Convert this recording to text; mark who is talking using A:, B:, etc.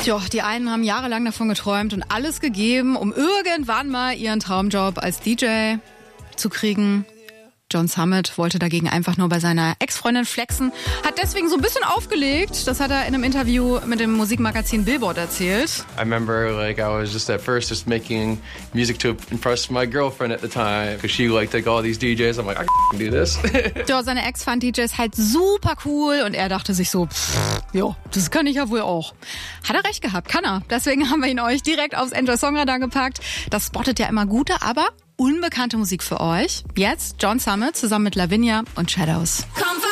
A: Tja, die einen haben jahrelang davon geträumt und alles gegeben, um irgendwann mal ihren Traumjob als DJ zu kriegen. John Summit wollte dagegen einfach nur bei seiner Ex-Freundin flexen, hat deswegen so ein bisschen aufgelegt. Das hat er in einem Interview mit dem Musikmagazin Billboard erzählt.
B: I remember I was just making music to impress my girlfriend at the time because she all these DJs. I'm like, I can do this.
A: Ja, seine Ex fand DJs halt super cool und er dachte sich so, jo, das kann ich ja wohl auch. Hat er recht gehabt, kann er. Deswegen haben wir ihn euch direkt aufs Enjoy Songradar gepackt. Das spottet ja immer gute, aber unbekannte Musik für euch. Jetzt John Summit zusammen mit Lavinia und Shadows.